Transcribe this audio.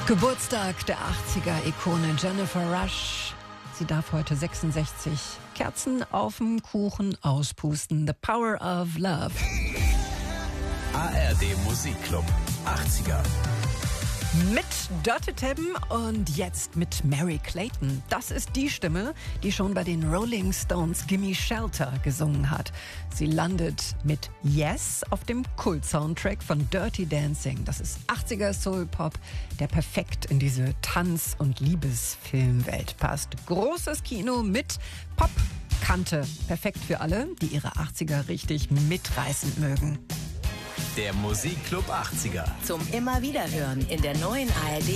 Geburtstag der 80er-Ikone Jennifer Rush. Sie darf heute 66 Kerzen auf dem Kuchen auspusten. The Power of Love. ARD Musikclub 80er. Mit Dirty Tim und jetzt mit Mary Clayton. Das ist die Stimme, die schon bei den Rolling Stones Gimme Shelter gesungen hat. Sie landet mit Yes auf dem Kult-Soundtrack von Dirty Dancing. Das ist 80er Soul-Pop, der perfekt in diese Tanz- und Liebesfilmwelt passt. Großes Kino mit Popkante. Perfekt für alle, die ihre 80er richtig mitreißen mögen. Der Musikclub 80er. Zum immer Wiederhören in der neuen ARD